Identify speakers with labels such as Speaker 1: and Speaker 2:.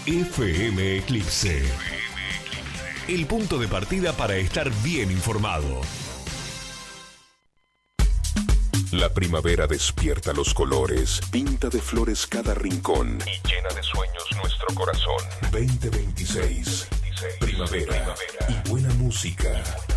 Speaker 1: FM Eclipse. El punto de partida para estar bien informado.
Speaker 2: La primavera despierta los colores, pinta de flores cada rincón y llena de sueños nuestro corazón. 2026. Primavera y buena música.